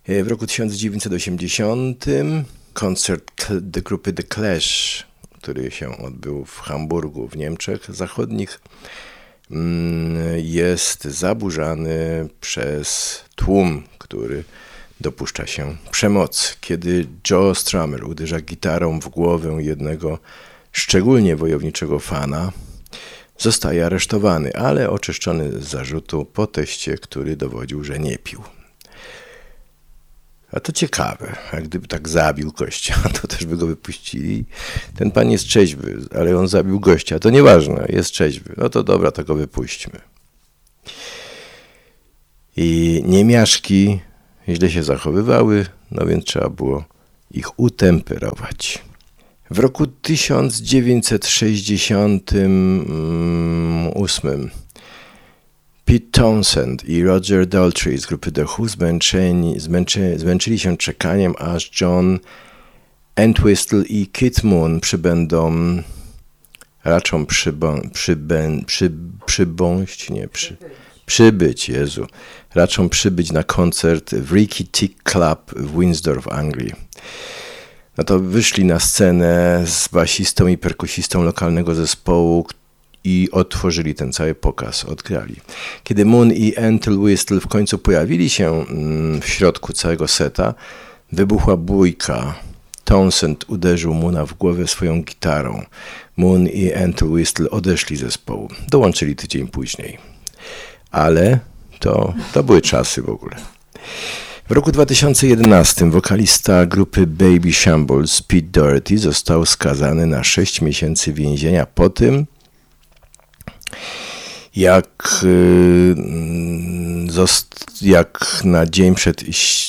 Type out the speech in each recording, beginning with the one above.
W roku 1980 koncert grupy The Clash, który się odbył w Hamburgu w Niemczech Zachodnich, jest zaburzany przez tłum, który dopuszcza się przemocy. Kiedy Joe Strummer uderza gitarą w głowę jednego szczególnie wojowniczego fana, zostaje aresztowany, ale oczyszczony z zarzutu po teście, który dowodził, że nie pił. A to ciekawe, a gdyby tak zabił gościa, to też by go wypuścili. Ten pan jest trzeźwy, ale on zabił gościa, to nieważne, jest trzeźwy. No to dobra, to go wypuśćmy. I niemiaszki źle się zachowywały, no więc trzeba było ich utemperować. W roku 1968 Pete Townshend i Roger Daltrey z grupy The Who zmęczyli się czekaniem, aż John Entwistle i Keith Moon raczą przybyć na koncert w Rickety Tick Club w Windsor w Anglii. No to wyszli na scenę z basistą i perkusistą lokalnego zespołu i otworzyli ten cały pokaz, odgrali. Kiedy Moon i Entwistle w końcu pojawili się w środku całego seta, wybuchła bójka. Townshend uderzył Moona w głowę swoją gitarą. Moon i Entwistle odeszli z zespołu. Dołączyli tydzień później. Ale to były czasy w ogóle. W roku 2011 wokalista grupy Baby Shambles Pete Doherty został skazany na 6 miesięcy więzienia po tym, jak na dzień przed...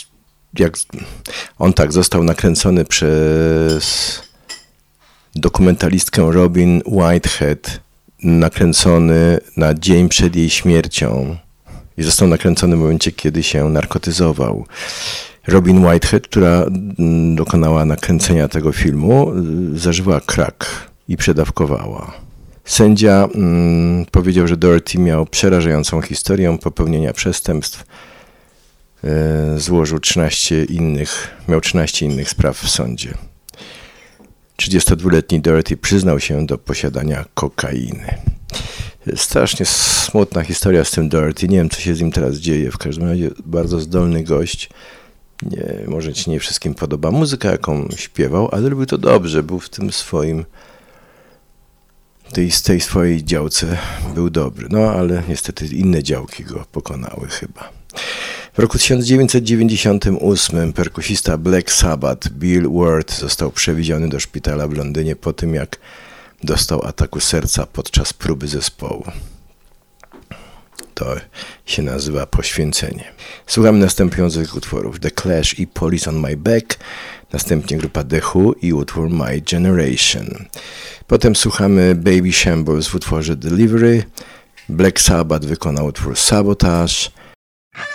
został nakręcony przez dokumentalistkę Robin Whitehead, nakręcony na dzień przed jej śmiercią i został nakręcony w momencie, kiedy się narkotyzował. Robin Whitehead, która dokonała nakręcenia tego filmu, zażywała crack i przedawkowała. Sędzia powiedział, że Doherty miał przerażającą historię popełnienia przestępstw. Złożył 13 innych spraw w sądzie. 32-letni Doherty przyznał się do posiadania kokainy. Strasznie smutna historia z tym Doherty. Nie wiem, co się z nim teraz dzieje. W każdym razie bardzo zdolny gość. Może ci nie wszystkim podoba muzyka, jaką śpiewał, ale robił to dobrze. Był w tym swoim... z tej swojej działce był dobry. No, ale niestety inne działki go pokonały chyba. W roku 1998 perkusista Black Sabbath Bill Ward został przewieziony do szpitala w Londynie po tym, jak dostał ataku serca podczas próby zespołu. To się nazywa poświęcenie. Słuchamy następujących utworów: The Clash i Police on My Back, następnie grupa The Who i utwór My Generation. Potem słuchamy Baby Shambles w utworze Delivery, Black Sabbath wykonał utwór Sabotage,